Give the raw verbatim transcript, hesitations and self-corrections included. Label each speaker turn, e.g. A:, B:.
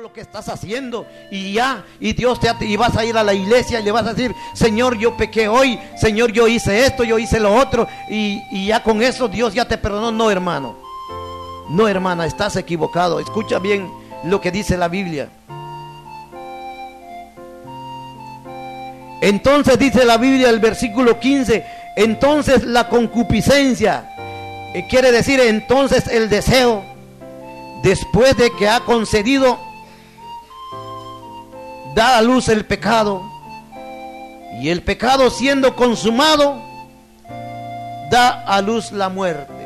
A: lo que estás haciendo y ya, y Dios te y vas a ir a la iglesia y le vas a decir: Señor, yo pequé hoy, Señor, yo hice esto, yo hice lo otro, y, y ya con eso Dios ya te perdonó. No, hermano, no, hermana, estás equivocado. Escucha bien lo que dice la Biblia. Entonces dice la Biblia, el versículo quince: entonces la concupiscencia, eh, quiere decir entonces el deseo, después de que ha concedido, da a luz el pecado, y el pecado siendo consumado, da a luz la muerte.